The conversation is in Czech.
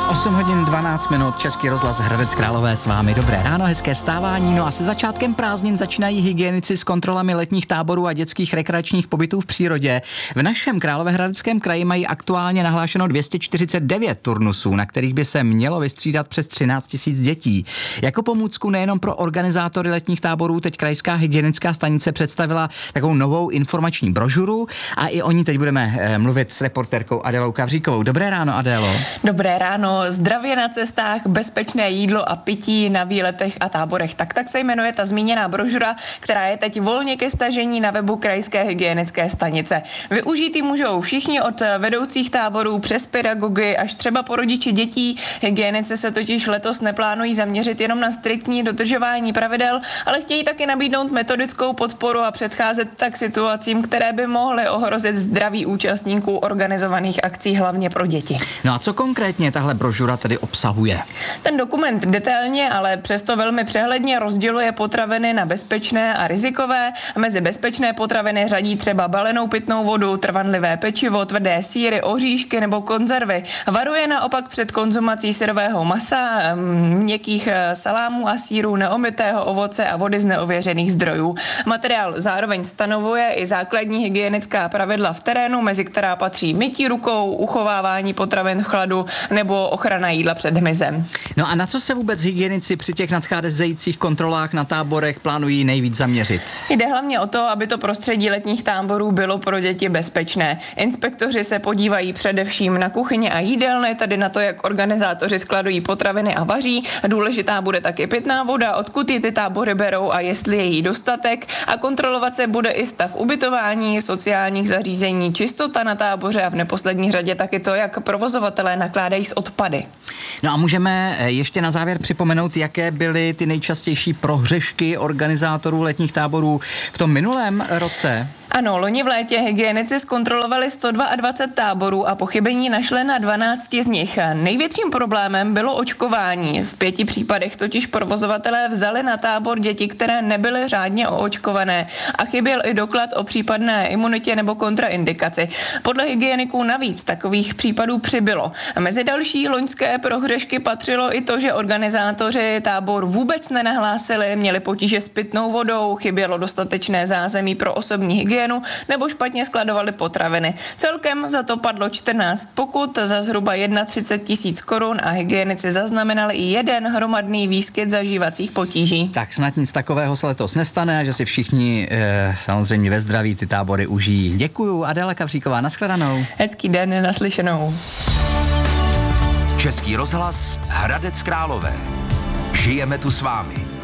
8 hodin 12 minut, Český rozhlas Hradec Králové s vámi. Dobré ráno, hezké vstávání. No a se začátkem prázdnin začínají hygienici s kontrolami letních táborů a dětských rekreačních pobytů v přírodě. V našem Královéhradeckém kraji mají aktuálně nahlášeno 249 turnusů, na kterých by se mělo vystřídat přes 13 000 dětí. Jako pomůcku nejenom pro organizátory letních táborů teď krajská hygienická stanice představila takovou novou informační brožuru a i o ní teď budeme mluvit s reportérkou Adélou Kavříkovou. Dobré ráno, Adélo. Dobré ráno. Zdravě na cestách, bezpečné jídlo a pití na výletech a táborech. Tak se jmenuje ta zmíněná brožura, která je teď volně ke stažení na webu krajské hygienické stanice. Využít ji můžou všichni od vedoucích táborů přes pedagogy až třeba po rodiči dětí. Hygienici se totiž letos neplánují zaměřit jenom na striktní dodržování pravidel, ale chtějí taky nabídnout metodickou podporu a předcházet tak situacím, které by mohly ohrozit zdraví účastníků organizovaných akcí, hlavně pro děti. No a co konkrétně tahle brožura tedy obsahuje? Ten dokument detailně, ale přesto velmi přehledně rozděluje potraviny na bezpečné a rizikové. Mezi bezpečné potraviny řadí třeba balenou pitnou vodu, trvanlivé pečivo, tvrdé sýry, oříšky nebo konzervy. Varuje naopak před konzumací syrového masa, měkkých salámů a sýrů, neomytého ovoce a vody z neověřených zdrojů. Materiál zároveň stanovuje i základní hygienická pravidla v terénu, mezi která patří mytí rukou, uchovávání potravin v chladu nebo ochrana jídla před hmyzem. No a na co se vůbec hygienici při těch nadcházejících kontrolách na táborech plánují nejvíc zaměřit? Jde hlavně o to, aby to prostředí letních táborů bylo pro děti bezpečné. Inspektoři se podívají především na kuchyně a jídelny, tedy na to, jak organizátoři skladují potraviny a vaří. Důležitá bude taky pitná voda, odkud ji ty tábory berou a jestli je jí dostatek. A kontrolovat se bude i stav ubytování, sociálních zařízení, čistota na táboře a v neposlední řadě taky to, jak provozovatelé nakládají s odpady. No a můžeme ještě na závěr připomenout, jaké byly ty nejčastější prohřešky organizátorů letních táborů v tom minulém roce? Ano, loni v létě hygienici zkontrolovali 122 táborů a pochybení našli na 12 z nich. Největším problémem bylo očkování. V 5 případech totiž provozovatelé vzali na tábor děti, které nebyly řádně oočkované a chyběl i doklad o případné imunitě nebo kontraindikaci. Podle hygieniků navíc takových případů přibylo. Mezi další loňské prohřešky patřilo i to, že organizátoři tábor vůbec nenahlásili, měli potíže s pitnou vodou, chybělo dostatečné zázemí pro osobní hygienu nebo špatně skladovali potraviny. Celkem za to padlo 14 pokut za zhruba 31 000 korun a hygienici zaznamenali i jeden hromadný výskyt zažívacích potíží. Tak snad nic takového se letos nestane a že si všichni samozřejmě ve zdraví ty tábory užijí. Děkuju, Adéla Kavříková, nashledanou. Hezký den, naslyšenou. Český rozhlas Hradec Králové. Žijeme tu s vámi.